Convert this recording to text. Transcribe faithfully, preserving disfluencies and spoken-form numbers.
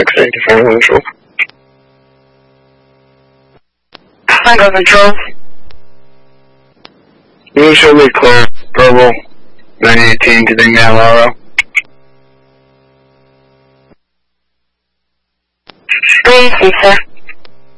six eighty-four Central. Tango Control. Usually clear, verbal, nine eighteen to the Malaro. Three, six, sir.